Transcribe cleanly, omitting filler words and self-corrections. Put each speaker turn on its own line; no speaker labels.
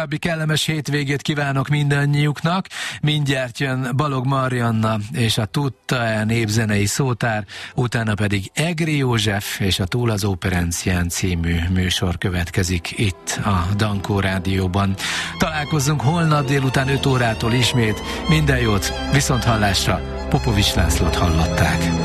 További kellemes hétvégét kívánok mindannyiuknak. Mindjárt jön Balog Marianna és a Tutta népzenei szótár, utána pedig Egri József és a Túl az Óperencián című műsor következik itt a Dankó Rádióban. Találkozzunk holnap délután 5 órától ismét. Minden jót, viszonthallásra. Popovics Lászlót hallották.